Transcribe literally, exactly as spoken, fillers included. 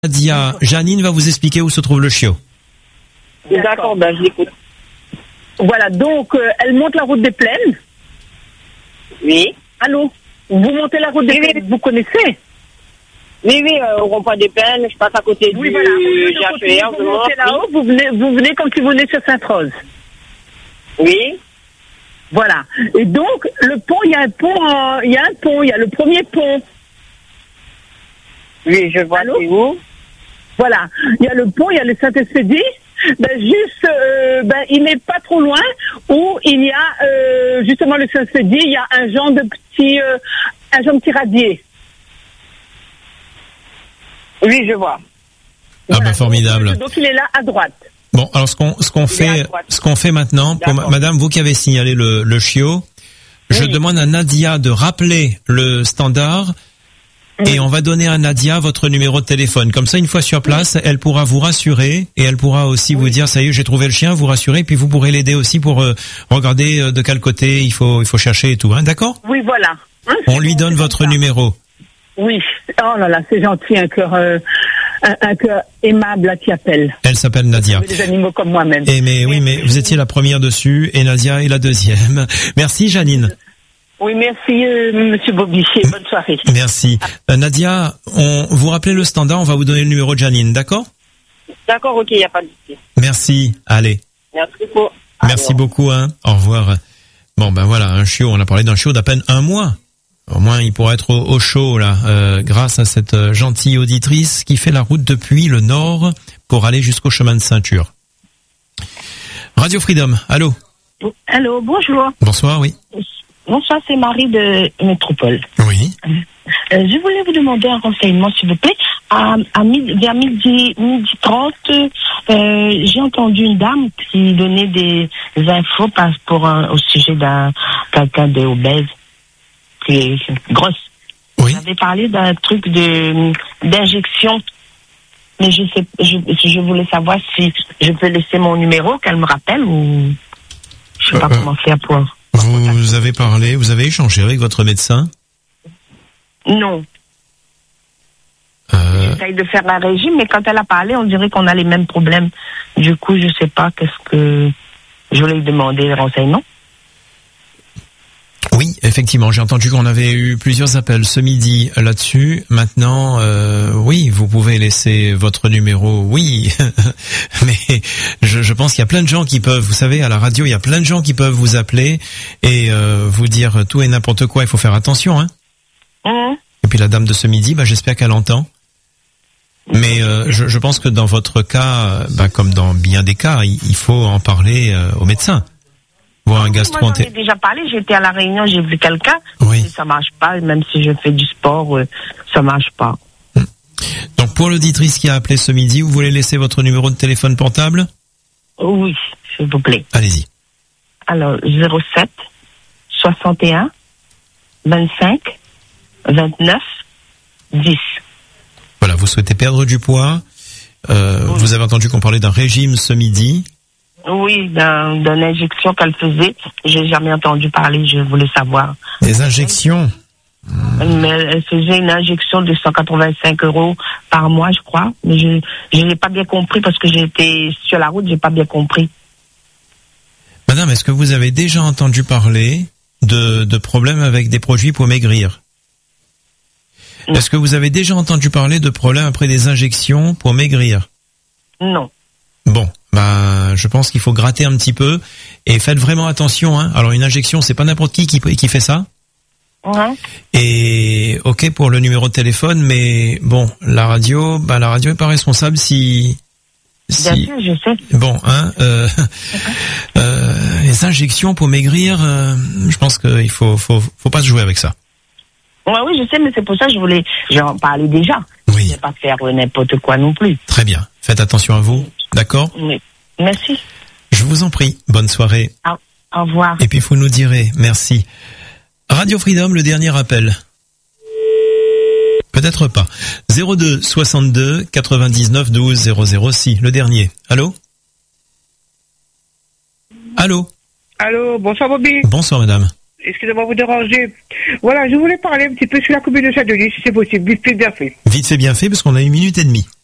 Nadia, Janine va vous expliquer où se trouve le chiot. D'accord, ben je l'écoute. Voilà, donc euh, elle monte la route des Plaines. Oui. Allô? Vous montez la route des Oui, oui. Plaines, vous connaissez? Oui, oui, euh, au rond-point des Plaines, je passe à côté Oui, du voilà. Vous, G H E R, vous je montez monte. là-haut, vous venez, vous venez comme si vous venez sur Sainte-Rose. Oui. Voilà. Et donc, le pont, il y a un pont, euh, il y a un pont, il y a le premier pont. Oui, je vois. Allô? C'est où? Voilà. Il y a le pont, il y a le Saint-Expédie. Ben, juste, euh, ben, il n'est pas trop loin où il y a, euh, justement, le Saint-Expédie, il y a un genre de petit, euh, un genre de petit radier. Oui, je vois. Ah Voilà. bah formidable. Donc, donc, il est là à droite. Bon, alors ce qu'on ce qu'on Il est à fait droite. ce qu'on fait maintenant pour ma- D'accord. madame, vous qui avez signalé le le chiot, je Oui. demande à Nadia de rappeler le standard et on va donner à Nadia votre numéro de téléphone. Comme ça, une fois sur place, elle pourra vous rassurer et elle pourra aussi vous dire ça y est, j'ai trouvé le chien, vous rassurer, puis vous pourrez l'aider aussi pour euh, regarder euh, de quel côté il faut il faut chercher et tout, hein, d'accord? Oui, voilà. Hein, On c'est lui bon, donne c'est votre comme ça. numéro. Oui. Oh là là, c'est gentil, un cœur, euh, un, un cœur aimable là, qui appelle. Elle s'appelle Nadia. Vous avez des animaux comme moi-même. Et mais oui, mais vous étiez la première dessus et Nadia est la deuxième. Merci Janine. Oui, merci, euh, Monsieur Bobissier. Bonne soirée. Merci. Euh, Nadia, on vous rappelez le standard, on va vous donner le numéro de Janine, d'accord? D'accord, ok, il n'y a pas de souci. Merci. Allez. Merci beaucoup. Merci Alors. beaucoup, hein. Au revoir. Bon, ben voilà, un chiot, on a parlé d'un chiot d'à peine un mois. Au moins, il pourra être au, au chaud, là, euh, grâce à cette euh, gentille auditrice qui fait la route depuis le nord pour aller jusqu'au chemin de ceinture. Radio Freedom, allô? Allô, bonjour. Bonsoir, oui. Bonsoir, c'est Marie de Métropole. Oui. Euh, je voulais vous demander un renseignement, s'il vous plaît. À, à midi, vers midi, midi trente, euh, j'ai entendu une dame qui donnait des infos par, pour un, au sujet d'un quelqu'un d'obèse, qui est grosse. Oui. Elle avait parlé d'un truc de d'injection. Mais je sais, je, je voulais savoir si je peux laisser mon numéro, qu'elle me rappelle, ou je sais pas Euh, comment faire pour. Vous avez parlé, vous avez échangé avec votre médecin? Non. Euh, J'essaye de faire un régime, mais quand elle a parlé, on dirait qu'on a les mêmes problèmes. Du coup, je sais pas qu'est-ce que je voulais lui demander des renseignements. Oui, effectivement, j'ai entendu qu'on avait eu plusieurs appels ce midi là-dessus. Maintenant, euh, oui, vous pouvez laisser votre numéro, oui, mais je, je pense qu'il y a plein de gens qui peuvent, vous savez, à la radio, il y a plein de gens qui peuvent vous appeler et euh, vous dire tout et n'importe quoi. Il faut faire attention, hein. Hein? Et puis la dame de ce midi, bah, j'espère qu'elle entend. Mais euh, je, je pense que dans votre cas, bah, comme dans bien des cas, il, il faut en parler euh, au médecin. Voir un Moi, j'en ai gastro-entérologue. déjà parlé. J'étais à la Réunion, j'ai vu quelqu'un. Oui. Mais ça marche pas. Même si je fais du sport, euh, ça marche pas. Donc pour l'auditrice qui a appelé ce midi, vous voulez laisser votre numéro de téléphone portable? Oui, s'il vous plaît. Allez-y. Alors, zéro sept soixante et un vingt-cinq vingt-neuf dix. Voilà, vous souhaitez perdre du poids. Euh, Oui. Vous avez entendu qu'on parlait d'un régime ce midi. Oui, d'un, d'une injection qu'elle faisait. J'ai jamais entendu parler, je voulais savoir. Des injections. Mais elle faisait une injection de cent quatre-vingt-cinq euros par mois, je crois. Mais je je n'ai pas bien compris parce que j'ai été sur la route, j'ai pas bien compris. Madame, est-ce que vous avez déjà entendu parler de, de problèmes avec des produits pour maigrir? Non. Est-ce que vous avez déjà entendu parler de problèmes après des injections pour maigrir? Non. Bon, bah, je pense qu'il faut gratter un petit peu et faites vraiment attention, hein. Alors une injection, c'est pas n'importe qui qui, qui fait ça. Hein? Et ok pour le numéro de téléphone, mais bon, la radio, bah la radio est pas responsable si. Bien si sûr, je sais. bon, hein, euh, euh, les injections pour maigrir, euh, je pense qu'il faut, faut, faut pas se jouer avec ça. Ouais, oui, je sais, mais c'est pour ça que je voulais, j'en parlais déjà. Oui. Je ne vais pas faire euh, n'importe quoi non plus. Très bien. Faites attention à vous, d'accord? Oui. Merci. Je vous en prie. Bonne soirée. Au, au revoir. Et puis vous nous direz. Merci. Radio Freedom, le dernier appel. Peut-être pas. zéro deux soixante-deux quatre-vingt-dix-neuf douze zéro zéro six. Le dernier. Allô? Allô? Allô, bonsoir Bobby. Bonsoir madame. Excusez-moi de vous déranger. Voilà, je voulais parler un petit peu sur la commune de Saint-Denis, si c'est possible. Vite fait, bien fait. Vite fait bien fait parce qu'on a une minute et demie.